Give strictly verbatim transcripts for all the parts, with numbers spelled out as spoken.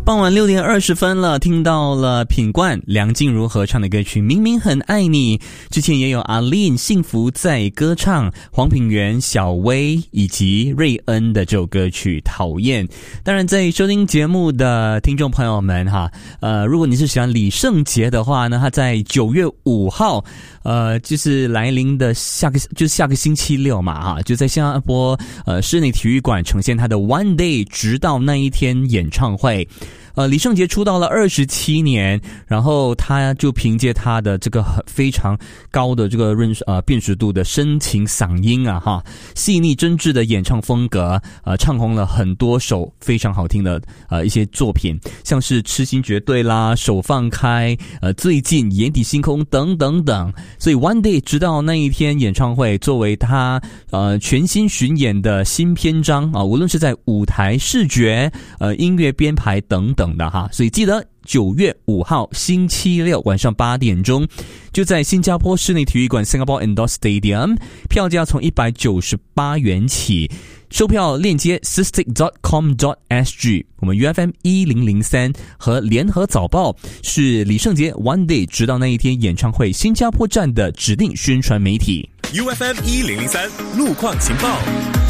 傍晚六点二十分了，听到了品冠梁静茹合唱的歌曲《明明很爱你》，之前也有阿令幸福在歌唱，黄品源、小薇以及瑞恩的这首歌曲《讨厌》。当然，在收听节目的听众朋友们哈，呃，如果你是喜欢李圣杰的话呢，他在九月五号，呃，就是来临的下个就是下个星期六嘛哈，就在新加坡呃室内体育馆呈现他的 One Day 直到那一天演唱会。呃，李圣杰出道了二十七年，然后他就凭借他的这个非常高的这个认识呃辨识度的深情嗓音啊哈，细腻真挚的演唱风格，呃，唱红了很多首非常好听的呃一些作品，像是《痴心绝对》啦，《手放开》，呃，最近《眼底星空》等等等。所以 One Day 直到那一天演唱会作为他呃全新巡演的新篇章啊，无论是在舞台视觉、呃音乐编排等等的哈，所以记得九月五号星期六晚上八点钟，就在新加坡室内体育馆 Singapore Indoor Stadium， 票价从一百九十八元起，售票链接 sistik dot com dot s g。 我们 U F M 一零零三和联合早报是李圣杰 One Day 直到那一天演唱会新加坡站的指定宣传媒体。 U F M 一零零三路况情报。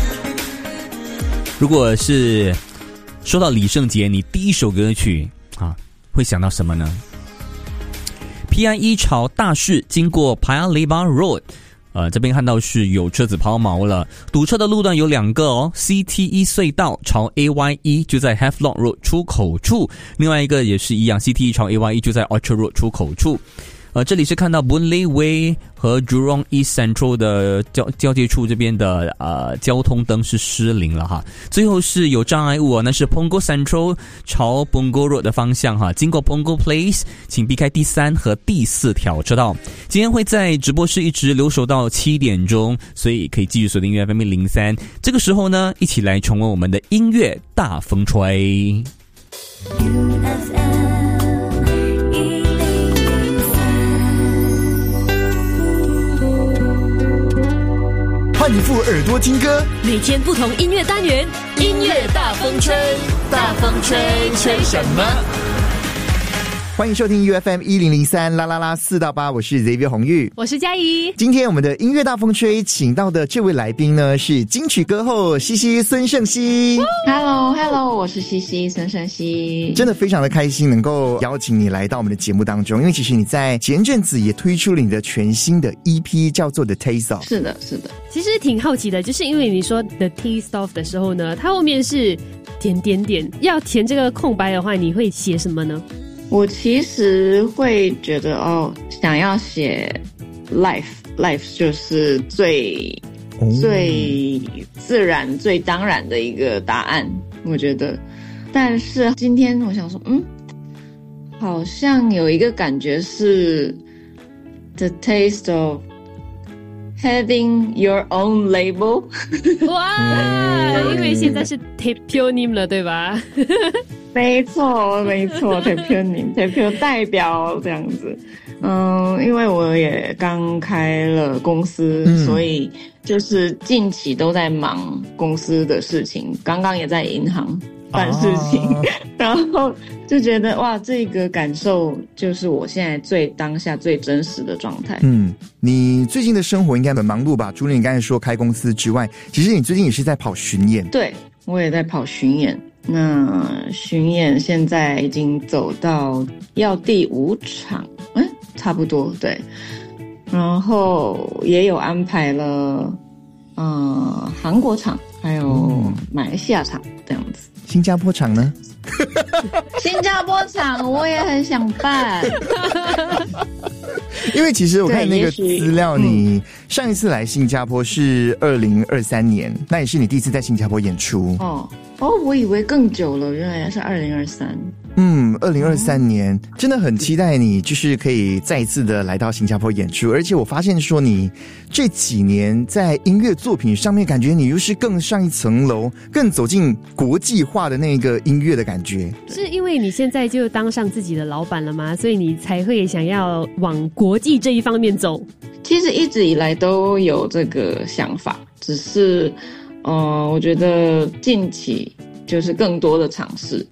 如果是说到李圣杰，你第一首歌曲啊会想到什么呢？ P I 一朝大市经过 Paya Lebar Road， 呃，这边看到是有车子抛锚了，堵车的路段有两个哦 ，C T 一 隧道朝 A Y 一 就在 Havelock Road 出口处，另外一个也是一样 ，C T 一 朝 A Y 一 就在 Orchard Road 出口处。呃，这里是看到 Boon Lay Way 和 Jurong East Central 的交交界处这边的呃交通灯是失灵了哈。最后是有障碍物啊，那是 Punggol Central 朝 Punggol Road 的方向哈，经过 Punggol Place 请避开第三和第四条车道。今天会在直播室一直留守到七点钟，所以可以继续锁定 U F M 零三。这个时候呢，一起来重温我们的音乐大风吹。 换一副耳朵听歌， 每天不同音乐单元，音乐大风吹，大风吹，吹什么？ 欢迎收听 U F M 一零零三啦啦啦四到八，我是 Xavier 洪玉， 我是嘉怡。 今天我们的音乐大风吹请到的这位来宾呢，是金曲歌后西西孙盛希。 Hello Hello， 我是西西孙盛希。 真的非常的开心能够邀请你来到我们的节目当中，因为其实你在前阵子也推出了你的全新的 E P， 叫做 The Taste Of。 是的是的， 其实挺好奇的，就是因为你说 The Taste Of 的时候呢，它后面是点点点，要填这个空白的话，你会写什么呢？ 我其实会觉得哦，想要写 life life 就是最、哦、最自然最当然的一个答案，我觉得。但是今天我想说，嗯，好像有一个感觉是 the taste of having your own label。 哇，因为现在是 Teponym 了，对吧？ 没错没错，Teponym Tepio 代表这样子。嗯，因为我也刚开了公司、嗯、所以就是近期都在忙公司的事情，刚刚也在银行办事情、啊、然后就觉得哇，这个感受就是我现在最当下最真实的状态。 嗯，你最近的生活应该很忙碌吧？除了你刚才说开公司之外，其实你最近也是在跑巡演。 对，我也在跑巡演。那巡演现在已经走到要第五场，哎，差不多对。然后也有安排了，呃，韩国场，还有马来西亚场这样子。 新加坡场呢？ 新加坡场我也很想办。 因为其实我看那个资料，你上一次来新加坡是二零二三年，那也是你第一次在新加坡演出。 哦哦，我以为更久了，原来是二零二三。 嗯，二零二三年、哦、真的很期待你就是可以再一次的来到新加坡演出，而且我发现说你这几年在音乐作品上面感觉你又是更上一层楼，更走进国际化的那个音乐的感觉。 是因为你现在就当上自己的老板了吗？所以你才会想要往国际这一方面走？ 其实一直以来都有这个想法，只是呃，我觉得近期就是更多的尝试，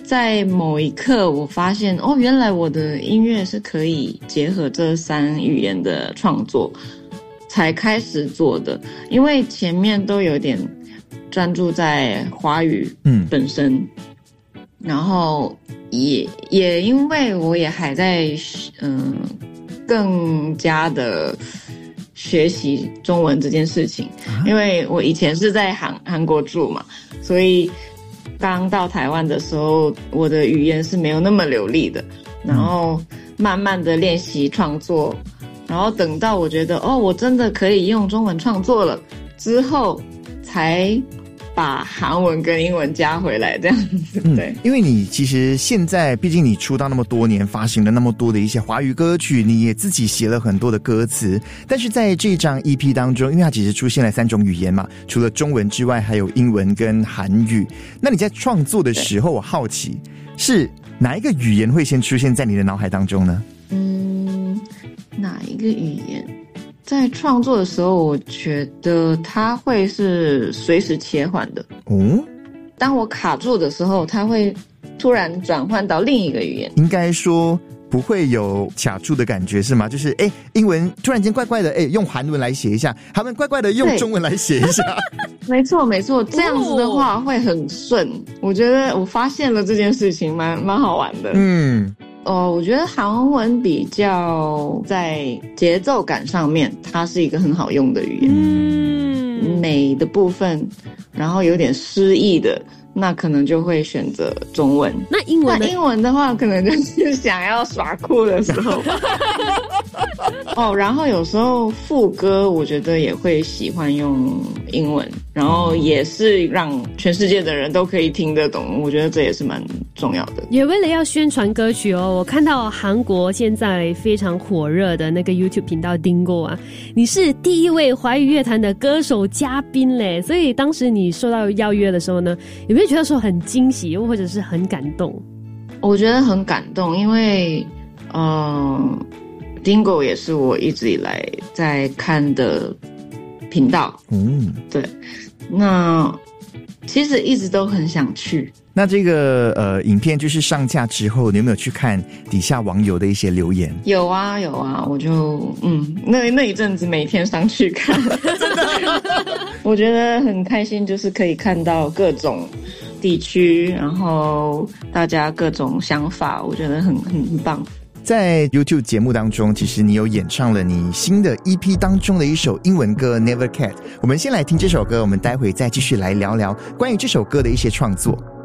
在某一刻我发现，哦，原来我的音乐是可以结合这三语言的创作，才开始做的。因为前面都有点专注在华语本身，嗯，然后也也因为我也还在嗯更加的学习中文这件事情，啊，因为我以前是在韩韩国住嘛，所以刚到台湾的时候，我的语言是没有那么流利的，然后慢慢的练习创作，然后等到我觉得哦，我真的可以用中文创作了之后，才把韩文跟英文加回来这样子。对， 嗯，因为你其实现在毕竟你出道那么多年，发行了那么多的一些华语歌曲，你也自己写了很多的歌词，但是在这张 E P 当中，因为它其实出现了三种语言嘛，除了中文之外还有英文跟韩语，那你在创作的时候，我好奇是哪一个语言会先出现在你的脑海当中呢？ 嗯，哪一个语言在创作的时候，我觉得它会是随时切换的。哦，当我卡住的时候，它会突然转换到另一个语言。 应该说不会有卡住的感觉是吗？就是哎，英文突然间怪怪的，哎，用韩文来写一下，韩文怪怪的用中文来写一下。 没错没错，这样子的话会很顺。哦，我觉得我发现了这件事情蛮蛮好玩的。嗯。哦，我觉得韩文比较在节奏感上面，它是一个很好用的语言。嗯，美的部分，然后有点诗意的，那可能就会选择中文。 那英文呢？ 那英文的话，可能就是想要耍酷的时候。哦，然后有时候副歌，我觉得也会喜欢用英文，然后也是让全世界的人都可以听得懂，我觉得这也是蛮重要的。 也为了要宣传歌曲哦，我看到韩国现在非常火热的那个 YouTube 频道 Dingo 啊，你是第一位华语乐坛的歌手嘉宾嘞，所以当时你受到邀约的时候呢，有没有觉得说很惊喜，又或者是很感动？ 我觉得很感动，因为嗯。Dingo 也是我一直以来在看的频道，嗯，对，那其实一直都很想去。 那这个呃，影片就是上架之后，你有没有去看底下网友的一些留言？ 有啊，有啊，我就嗯，那那一阵子每天上去看，真的，我觉得很开心，就是可以看到各种地区，然后大家各种想法，我觉得很很很棒。 在 YouTube 节目当中，其实你有演唱了你新的 E P 当中的一首英文歌 Never Cat， 我们先来听这首歌，我们待会再继续来聊聊关于这首歌的一些创作。